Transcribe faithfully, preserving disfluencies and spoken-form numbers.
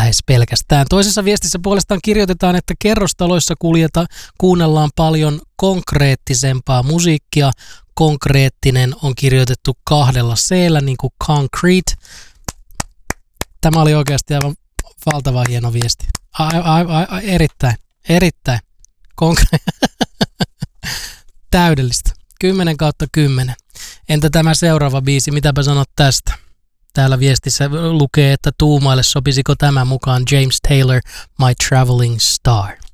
lähes pelkästään. Toisessa viestissä puolestaan kirjoitetaan, että kerrostaloissa kuljeta, kuunnellaan paljon konkreettisempaa musiikkia. Konkreettinen on kirjoitettu kahdella C-llä, niin kuin concrete. Tämä oli oikeasti aivan valtava hieno viesti. Ai, ai, ai, ai, erittäin, erittäin. Konkre- Täydellistä. kymmenen kautta kymmenen. Entä tämä seuraava biisi, mitäpä sanot tästä? Täällä viestissä lukee, että tuumaille sopisiko tämä mukaan James Taylor, My Traveling Star.